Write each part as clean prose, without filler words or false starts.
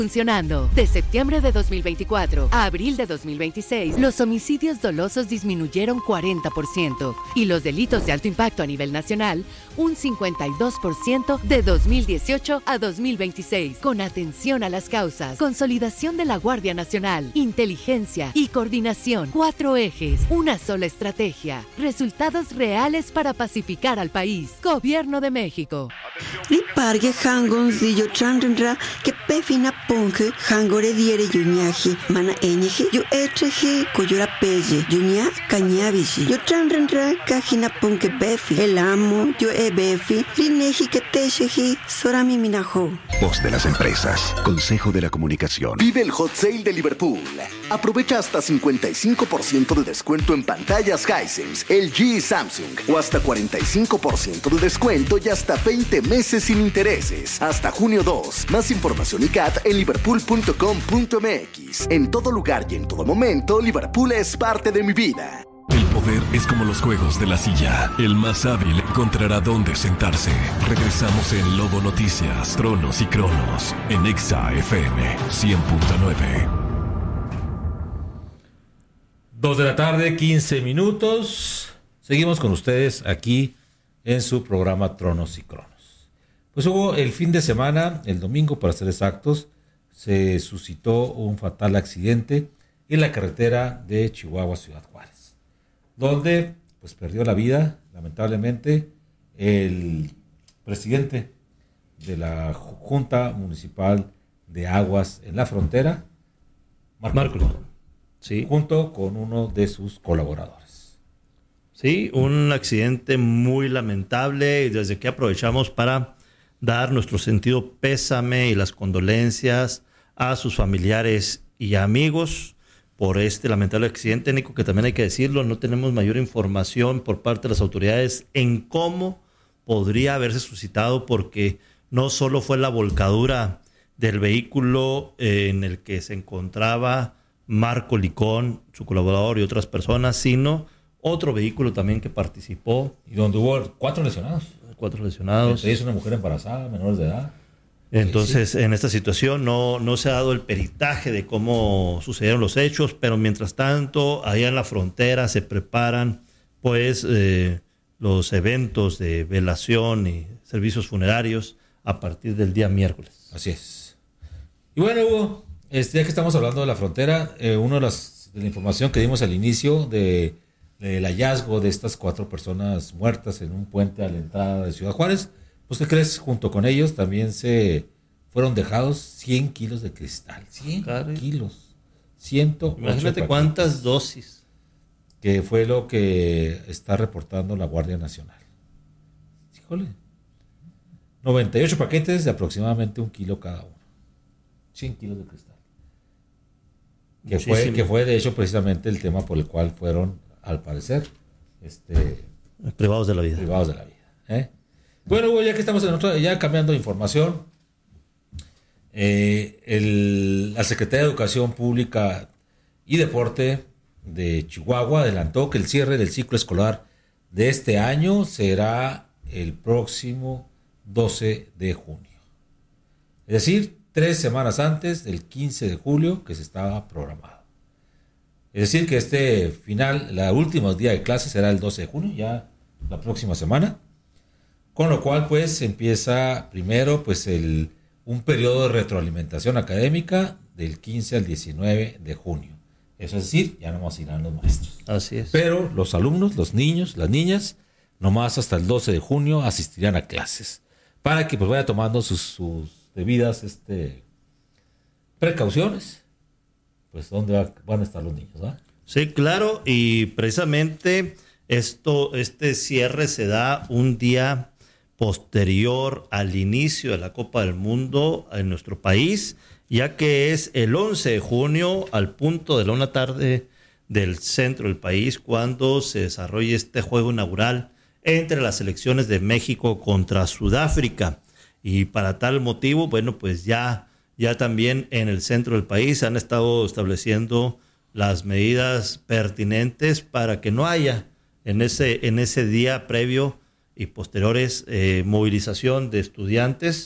Funcionando. De septiembre de 2024 a abril de 2026, los homicidios dolosos disminuyeron 40% y los delitos de alto impacto a nivel nacional un 52% de 2018 a 2026. Con atención a las causas, consolidación de la Guardia Nacional, inteligencia y coordinación. 4 ejes, una sola estrategia. Resultados reales para pacificar al país. Gobierno de México. Ripargue hangon zillo chandra que pefina ponge hangore diere yuñaje mana eñeje yo etreje coyora pelle yuña cañabishi yo chandra cajina ponge befi el amo yo befi lineji que tejeji sorami minajo. Voz de las empresas. Consejo de la Comunicación. Vive el Hot Sale de Liverpool. Aprovecha hasta 55% de descuento en pantallas Hisense, LG y Samsung. O hasta 45% de descuento y hasta 20 meses sin intereses. Hasta junio 2. Más información y CAT en liverpool.com.mx. En todo lugar y en todo momento, Liverpool es parte de mi vida. El poder es como los juegos de la silla. El más hábil encontrará dónde sentarse. Regresamos en Lobo Noticias, Tronos y Cronos, en Exa FM 100.9. 2 de la tarde, 15 minutos. Seguimos con ustedes aquí en su programa Tronos y Cronos. Pues hubo el fin de semana, el domingo para ser exactos, se suscitó un fatal accidente en la carretera de Chihuahua, Ciudad Juárez, donde pues perdió la vida, lamentablemente, el presidente de la Junta Municipal de Aguas en la Frontera, Marco Licón, sí, junto con uno de sus colaboradores. Sí, un accidente muy lamentable y desde aquí aprovechamos para dar nuestro sentido pésame y las condolencias a sus familiares y amigos por este lamentable accidente, Nico, que también hay que decirlo, no tenemos mayor información por parte de las autoridades en cómo podría haberse suscitado, porque no solo fue la volcadura del vehículo en el que se encontraba Marco Licón, su colaborador y otras personas, sino otro vehículo también que participó. Y donde hubo 4 lesionados. 4 lesionados. Es una mujer embarazada, menores de edad. Entonces, sí. En esta situación no se ha dado el peritaje de cómo sucedieron los hechos, pero mientras tanto, allá en la frontera se preparan pues los eventos de velación y servicios funerarios a partir del día miércoles. Así es. Y bueno, Hugo, ya que estamos hablando de la frontera, una de la información que dimos al inicio del hallazgo de estas 4 personas muertas en un puente a la entrada de Ciudad Juárez, pues ¿qué crees? Junto con ellos también se fueron dejados 100 kilos de cristal. 100 kilos. 108 Imagínate paquetes, cuántas dosis. Que fue lo que está reportando la Guardia Nacional. Híjole. 98 paquetes de aproximadamente 1 kilo cada uno. 100 kilos de cristal. Que fue de hecho precisamente el tema por el cual fueron, al parecer, privados de la vida. Privados de la vida. Bueno, ya que estamos ya cambiando de información, la Secretaría de Educación Pública y Deporte de Chihuahua adelantó que el cierre del ciclo escolar de este año será el próximo 12 de junio. Es decir, 3 semanas antes del 15 de julio que se estaba programado. Es decir, que la última día de clase será el 12 de junio, ya la próxima semana. Con lo cual, pues, empieza primero, pues, un periodo de retroalimentación académica del 15 al 19 de junio. Eso es decir, ya nomás irán los maestros. Así es. Pero los alumnos, los niños, las niñas, nomás hasta el 12 de junio asistirán a clases. Para que, pues, vaya tomando sus debidas precauciones. Pues, ¿dónde van a estar los niños, ¿verdad? Sí, claro. Y precisamente este cierre se da un día posterior al inicio de la Copa del Mundo en nuestro país, ya que es el 11 de junio al punto de la 1 tarde del centro del país cuando se desarrolla este juego inaugural entre las selecciones de México contra Sudáfrica. Y para tal motivo, bueno, pues ya también en el centro del país han estado estableciendo las medidas pertinentes para que no haya en ese día previo y posteriores movilización de estudiantes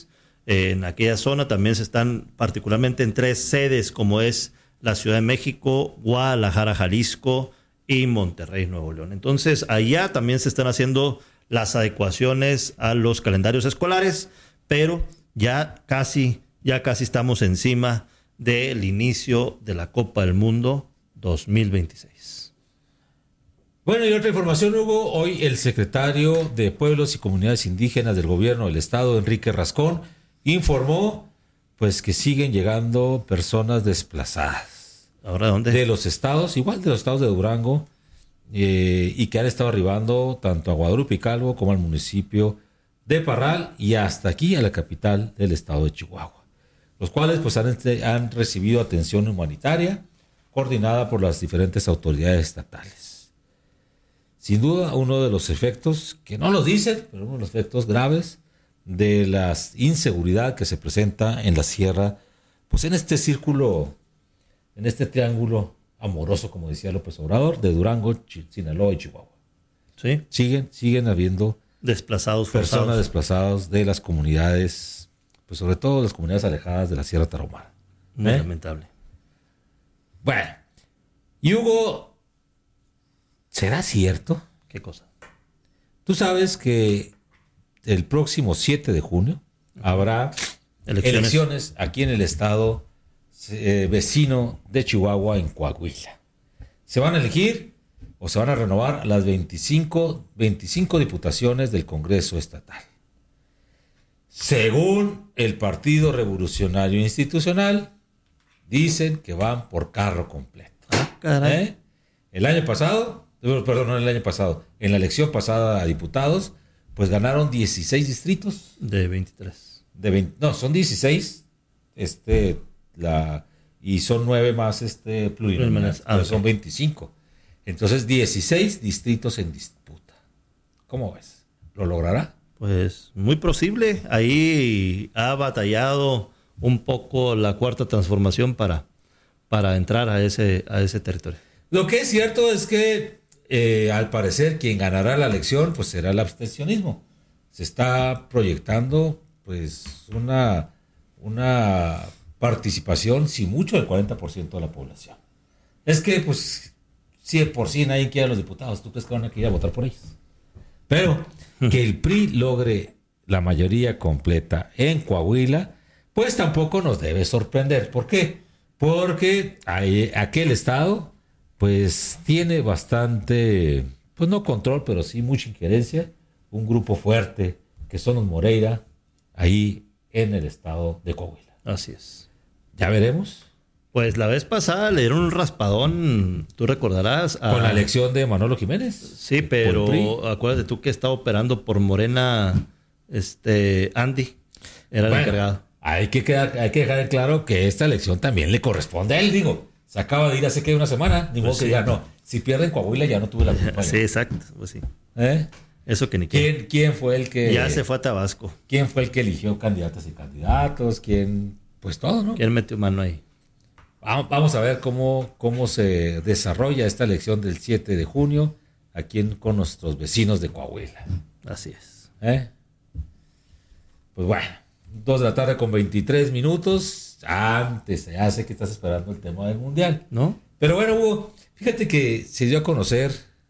en aquella zona. También se están particularmente en 3 sedes, como es la Ciudad de México, Guadalajara, Jalisco y Monterrey, Nuevo León. Entonces, allá también se están haciendo las adecuaciones a los calendarios escolares, pero ya casi estamos encima del inicio de la Copa del Mundo 2026. Bueno, y otra información, Hugo. Hoy el secretario de Pueblos y Comunidades Indígenas del Gobierno del Estado, Enrique Rascón, informó pues que siguen llegando personas desplazadas. ¿Ahora dónde? De los estados, igual de los estados de Durango, y que han estado arribando tanto a Guadalupe y Calvo como al municipio de Parral y hasta aquí a la capital del estado de Chihuahua, los cuales pues han recibido atención humanitaria coordinada por las diferentes autoridades estatales. Sin duda, uno de los efectos, que no los dicen, pero uno de los efectos graves de la inseguridad que se presenta en la sierra, pues en este círculo, en este triángulo amoroso, como decía López Obrador, de Durango, Sinaloa y Chihuahua. Sí. Siguen habiendo desplazados, personas desplazadas de las comunidades, pues sobre todo las comunidades alejadas de la Sierra Tarahumara. Muy lamentable. Bueno, y Hugo, ¿será cierto? ¿Qué cosa? Tú sabes que el próximo 7 de junio habrá elecciones aquí en el estado vecino de Chihuahua, en Coahuila. Se van a elegir o se van a renovar las 25 diputaciones del Congreso Estatal. Según el Partido Revolucionario Institucional, dicen que van por carro completo. Ah, caray. El año pasado, perdón, no el año pasado, en la elección pasada a diputados, pues ganaron 16 distritos. De 23. Son 16, y son 9 más plurinominales, son 25. Entonces, 16 distritos en disputa. ¿Cómo ves? ¿Lo logrará? Pues muy posible. Ahí ha batallado un poco la Cuarta Transformación para entrar a ese territorio. Lo que es cierto es que al parecer quien ganará la elección pues será el abstencionismo. Se está proyectando pues una participación, si mucho, del 40% de la población. Es que pues si de por sí nadie quiere a los diputados, ¿tú crees que van a querer votar por ellos? Pero que el PRI logre la mayoría completa en Coahuila, pues tampoco nos debe sorprender. ¿Por qué? Porque aquel estado pues tiene bastante, pues no control, pero sí mucha injerencia, un grupo fuerte que son los Moreira, ahí en el estado de Coahuila. Así es. ¿Ya veremos? Pues la vez pasada le dieron un raspadón, tú recordarás. Con la elección de Manolo Jiménez. Sí, pero acuérdate tú que está operando por Morena, Andy, era el encargado. Hay que dejar en claro que esta elección también le corresponde a él, digo. Se acaba de ir hace que una semana, ni modo pues que sí. Ya no. Si pierden Coahuila ya no tuve la culpa. Sí, exacto, pues sí. Eso que ni ¿Quién fue el que... Ya se fue a Tabasco. ¿Quién fue el que eligió candidatas y candidatos? ¿Quién? Pues todo, ¿no? ¿Quién metió mano ahí? Vamos a ver cómo se desarrolla esta elección del 7 de junio aquí con nuestros vecinos de Coahuila. Así es. Pues bueno, 2 de la tarde con 23 minutos. Antes, ya sé que estás esperando el tema del Mundial, ¿no? Pero bueno, Hugo, fíjate que se dio a conocer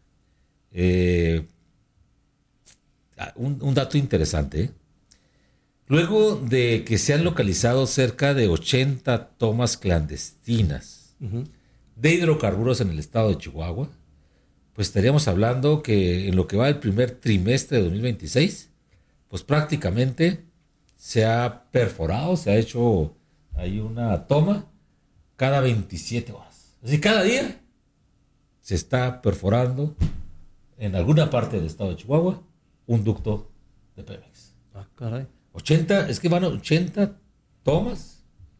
un dato interesante. Luego de que se han localizado cerca de 80 tomas clandestinas de hidrocarburos en el estado de Chihuahua, pues estaríamos hablando que en lo que va el primer trimestre de 2026, pues prácticamente se ha perforado, se ha hecho ahí una toma cada 27 horas. Es decir, cada día se está perforando en alguna parte del estado de Chihuahua un ducto de Pemex. Ah, caray. 80, es que van a 80 tomas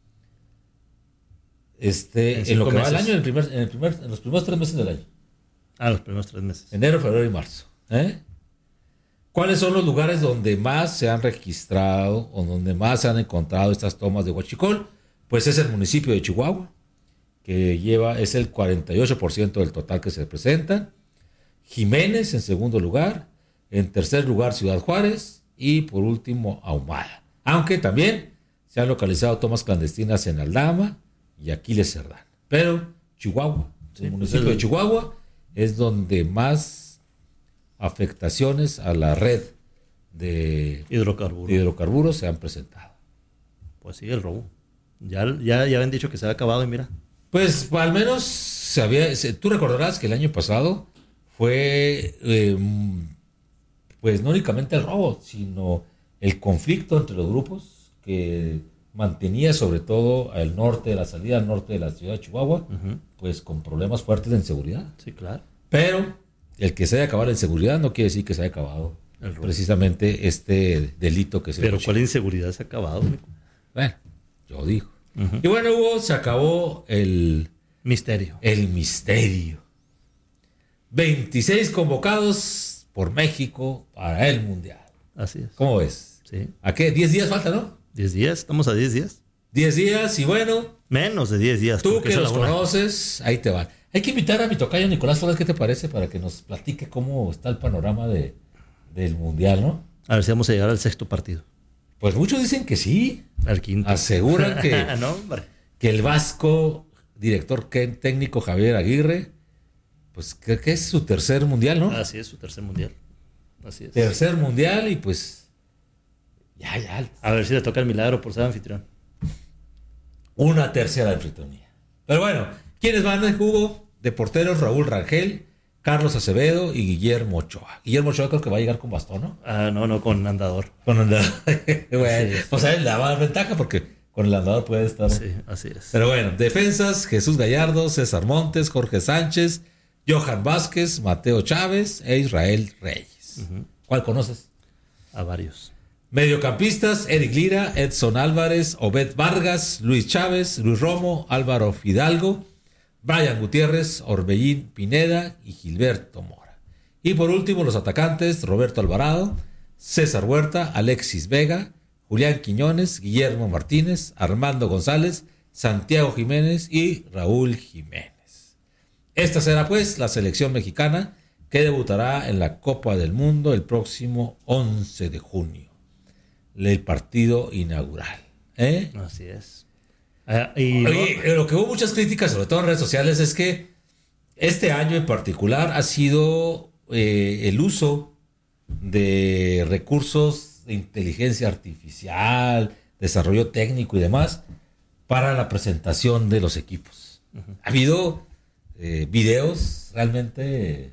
en lo que va el año, en los primeros 3 meses del año. Los primeros 3 meses. Enero, febrero y marzo. ¿Cuáles son los lugares donde más se han registrado o donde más se han encontrado estas tomas de huachicol? Pues es el municipio de Chihuahua, que es el 48% del total que se presenta. Jiménez en segundo lugar. En tercer lugar, Ciudad Juárez. Y por último, Ahumada. Aunque también Se han localizado tomas clandestinas en Aldama y Aquiles Cerdán. Pero Chihuahua, el municipio de Chihuahua, es donde más afectaciones a la red de hidrocarburos se han presentado. Pues sigue el robo. Ya habían dicho que se había acabado y mira. Pues al menos tú recordarás que el año pasado fue pues no únicamente el robo, sino el conflicto entre los grupos que mantenía sobre todo al norte, la salida al norte de la ciudad de Chihuahua, pues con problemas fuertes de inseguridad. Sí, claro. Pero el que se haya acabado la inseguridad no quiere decir que se haya acabado precisamente este delito que se... Pero ¿cuál inseguridad se ha acabado, Nico? Bueno, yo digo. Y bueno, Hugo, se acabó el misterio. 26 convocados por México para el Mundial. Así es. ¿Cómo ves? Sí. ¿A qué? 10 días falta, ¿no? 10 días, estamos a 10 días. 10 días y bueno. Menos de 10 días. Tú que los conoces, ahí te van. Hay que invitar a mi tocayo Nicolás Flores, ¿qué te parece? Para que nos platique cómo está el panorama del Mundial, ¿no? A ver si vamos a llegar al 6º partido. Pues muchos dicen que sí. Al 5º. Aseguran que, no, hombre, que el vasco director técnico Javier Aguirre, pues creo que es su tercer mundial, ¿no? Así es, su tercer mundial. Así es. Tercer mundial y pues ya. A ver si le toca el milagro por ser anfitrión. Una tercera anfitrionía. Pero bueno, ¿quiénes van en jugo? De porteros, Raúl Rangel, Carlos Acevedo y Guillermo Ochoa. Guillermo Ochoa creo que va a llegar con bastón, ¿no? No, con andador. Con andador. Bueno, sí. Pues a él le va a dar ventaja porque con el andador puede estar. Sí, así es. Pero bueno, defensas, Jesús Gallardo, César Montes, Jorge Sánchez, Johan Vázquez, Mateo Chávez e Israel Reyes. ¿Cuál conoces? A varios. Mediocampistas, Eric Lira, Edson Álvarez, Obed Vargas, Luis Chávez, Luis Romo, Álvaro Fidalgo, Brian Gutiérrez, Orbellín Pineda y Gilberto Mora. Y por último, los atacantes, Roberto Alvarado, César Huerta, Alexis Vega, Julián Quiñones, Guillermo Martínez, Armando González, Santiago Jiménez y Raúl Jiménez. Esta será pues la selección mexicana que debutará en la Copa del Mundo el próximo 11 de junio. El partido inaugural. Así es. Lo que hubo muchas críticas, sobre todo en redes sociales, es que este año en particular ha sido el uso de recursos de inteligencia artificial, desarrollo técnico y demás para la presentación de los equipos. Ha habido videos realmente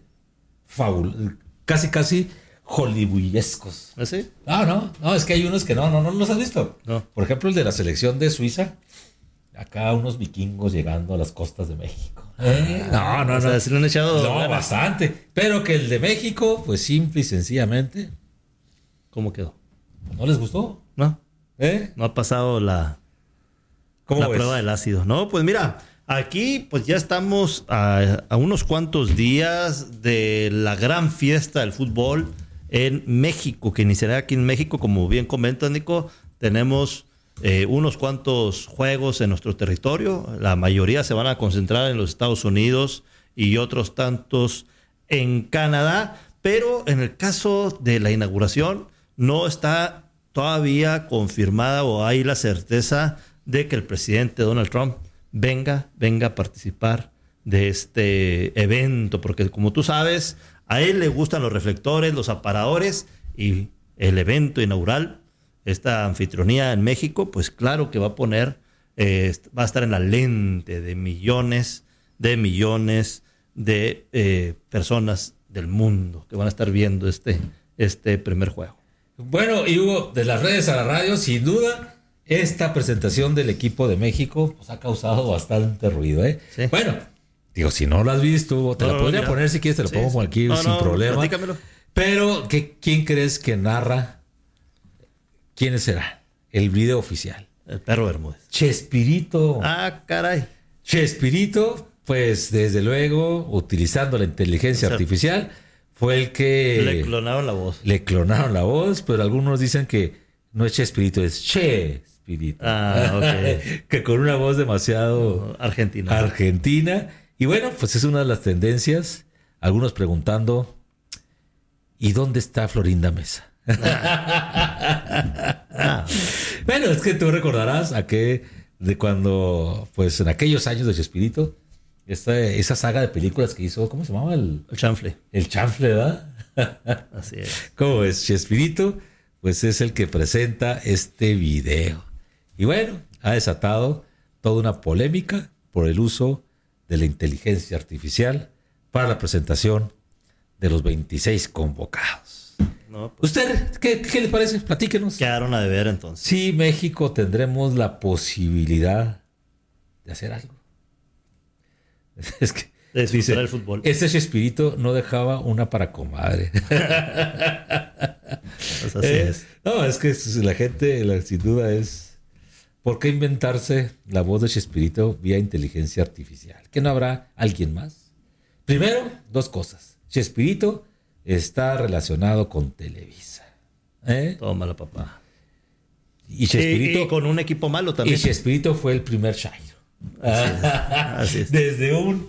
casi hollywoodescos. ¿Ah, sí? No, es que hay unos que no los has visto. No. Por ejemplo, el de la selección de Suiza. Acá unos vikingos llegando a las costas de México. O sea, ¿sí lo han echado? No, bastante. Pero que el de México, pues simple y sencillamente. ¿Cómo quedó? ¿No les gustó? No. No ha pasado la prueba del ácido. No, pues mira, aquí pues ya estamos a unos cuantos días de la gran fiesta del fútbol en México, que iniciará aquí en México. Como bien comenta Nico, tenemos unos cuantos juegos en nuestro territorio. La mayoría se van a concentrar en los Estados Unidos y otros tantos en Canadá. Pero en el caso de la inauguración no está todavía confirmada o hay la certeza de que el presidente Donald Trump venga a participar de este evento, porque como tú sabes, a él le gustan los reflectores, los aparadores, y el evento inaugural, esta anfitrionía en México, pues claro que va a poner, va a estar en la lente de millones de personas del mundo que van a estar viendo este primer juego. Bueno, y Hugo, de las redes a la radio, sin duda, esta presentación del equipo de México pues ha causado bastante ruido, Sí. Bueno, digo, si no lo has visto, te la podría poner si quieres, te lo pongo aquí sin problema. Platícamelo. Pero, ¿quién crees que narra? ¿Quiénes serán? El video oficial. El perro Bermúdez. Chespirito. Ah, caray. Chespirito, pues desde luego, utilizando la inteligencia artificial, fue el que... Le clonaron la voz. Le clonaron la voz, pero algunos dicen que no es Chespirito, es Chespirito. Ok. Que con una voz demasiado... Argentina. Y bueno, pues es una de las tendencias. Algunos preguntando, ¿y dónde está Florinda Mesa? Bueno, es que tú recordarás de cuando, pues en aquellos años de Chespirito, esa saga de películas que hizo, ¿cómo se llamaba? El chanfle. El chanfle, ¿verdad? Así es. ¿Cómo es? Chespirito, pues es el que presenta este video. Y bueno, ha desatado toda una polémica por el uso de la inteligencia artificial para la presentación de los 26 convocados. No, pues, ¿Usted qué le parece? Platíquenos. quedaron a deber entonces. Sí, México tendremos la posibilidad de hacer algo. Es que De disfrutar el fútbol. ese Chespirito no dejaba una para comadre. Pues así es. No, es que la gente, sin duda es... ¿Por qué inventarse la voz de Chespirito vía inteligencia artificial? ¿Que no habrá alguien más? Primero, dos cosas. Chespirito está relacionado con Televisa. Tómala, papá. Y Chespirito... Y con un equipo malo también. Y Chespirito fue el primer Chairo. Así es. Desde un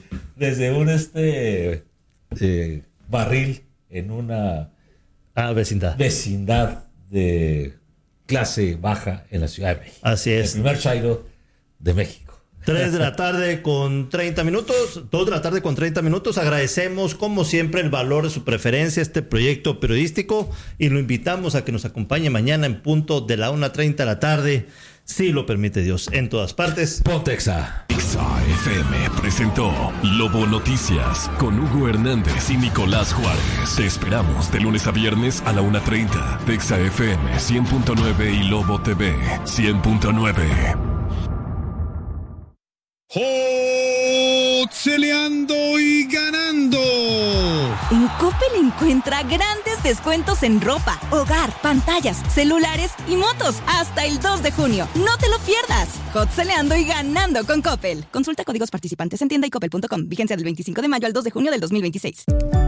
barril en una vecindad de clase baja en la Ciudad de México. Así es. El primer Chairo de México. 3 de la tarde con 30 minutos. 2 de la tarde con 30 minutos. Agradecemos, como siempre, el valor de su preferencia a este proyecto periodístico y lo invitamos a que nos acompañe mañana en punto de la 1:30 de la tarde, si lo permite Dios, en todas partes. Pontexa. Exa FM presentó Lobo Noticias con Hugo Hernández y Nicolás Juárez. Te esperamos de lunes a viernes a la 1:30 de Exa FM 100.9 y Lobo TV 100.9. ¡Celeando y ganando! En Coppel encuentra grandes descuentos en ropa, hogar, pantallas, celulares y motos hasta el 2 de junio. ¡No te lo pierdas! Hot-celeando y ganando con Coppel. Consulta códigos participantes en tienda y coppel.com. Vigencia del 25 de mayo al 2 de junio del 2026.